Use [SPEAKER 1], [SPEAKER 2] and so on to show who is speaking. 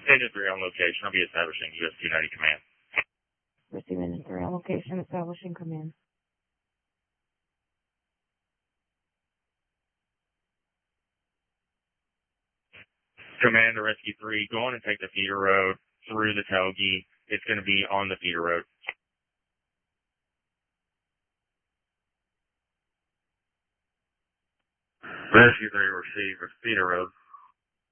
[SPEAKER 1] Agent 3 on location. I'll be establishing US 290 command.
[SPEAKER 2] Receiving Agent 3 on location, establishing command.
[SPEAKER 1] Command to Rescue 3, go on and take the feeder road through the Telgi. It's going to be on the feeder road. Rescue 3 receive a feeder road